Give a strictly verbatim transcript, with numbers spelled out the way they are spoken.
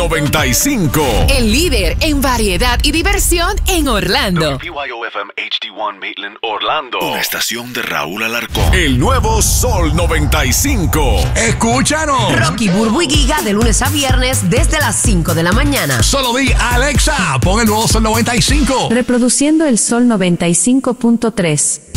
noventa y cinco. El líder en variedad y diversión en Orlando. W Y O F M H D uno Maitland, Orlando. Una estación de Raúl Alarcón. El nuevo Sol noventa y cinco. Escúchanos. Rocky, Burbu y Giga de lunes a viernes desde las cinco de la mañana. Solo di Alexa, pon el nuevo Sol noventa y cinco. Reproduciendo el Sol noventa y cinco punto tres.